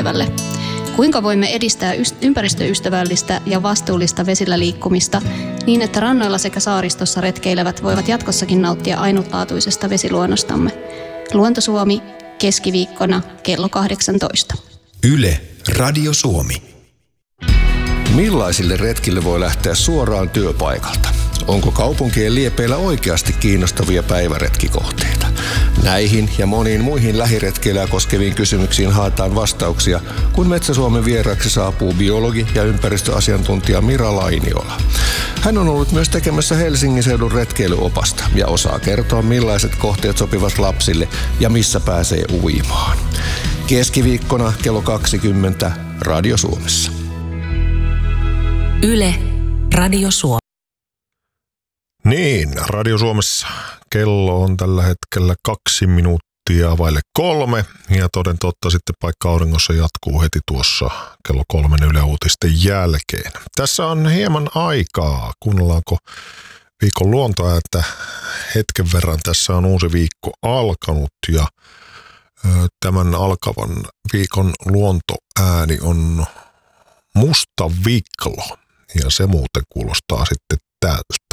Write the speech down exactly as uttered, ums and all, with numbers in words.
ystävälle. Kuinka voimme edistää ympäristöystävällistä ja vastuullista vesillä liikkumista niin, että rannoilla sekä saaristossa retkeilevät voivat jatkossakin nauttia ainutlaatuisesta vesiluonnostamme? Luonto Suomi, keskiviikkona kello kahdeksantoista. Yle, Radio Suomi. Millaisille retkille voi lähteä suoraan työpaikalta? Onko kaupunkien liepeillä oikeasti kiinnostavia päiväretkikohteita? Näihin ja moniin muihin lähiretkeilyä koskeviin kysymyksiin haetaan vastauksia, kun Metsä-Suomen vieraaksi saapuu biologi ja ympäristöasiantuntija Mira Lainiola. Hän on ollut myös tekemässä Helsingin seudun retkeilyopasta ja osaa kertoa, millaiset kohteet sopivat lapsille ja missä pääsee uimaan. Keskiviikkona kello kaksikymmentä Radio Suomessa. Yle, Radio Suomi. Niin, Radio Suomessa kello on tällä hetkellä kaksi minuuttia vaille kolme ja toden totta sitten paikka auringossa jatkuu heti tuossa kello kolmen Yle Uutisten jälkeen. Tässä on hieman aikaa, kuunnellaanko viikon luontoääntä hetken verran. Tässä on uusi viikko alkanut ja ö, tämän alkavan viikon luontoääni on musta viklo ja se muuten kuulostaa sitten tältä.